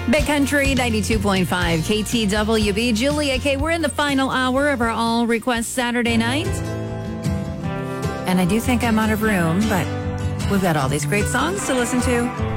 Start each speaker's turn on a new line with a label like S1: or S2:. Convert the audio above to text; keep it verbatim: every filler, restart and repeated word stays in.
S1: Big Country ninety-two point five K T W B. Julia K. We're in the final hour of our All Request Saturday night. And I do think I'm out of room, but we've got all these great songs to listen to.